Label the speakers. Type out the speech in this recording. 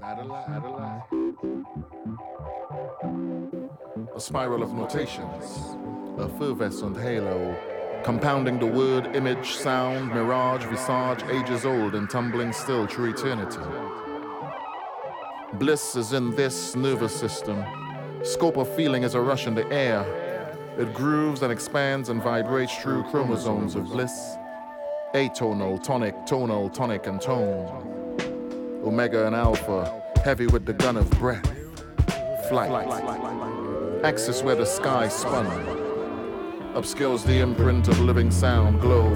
Speaker 1: A spiral of notations, a effervescent halo, compounding the word, image, sound, mirage, visage, ages old and tumbling still through eternity. Bliss is in this nervous system. Scope of feeling is a rush in the air. It grooves and expands and vibrates through chromosomes of bliss. Atonal, tonic, and tone. Omega and alpha, heavy with the gun of breath. Flight. Axis where the sky spun. Upscales the imprint of living sound, glow,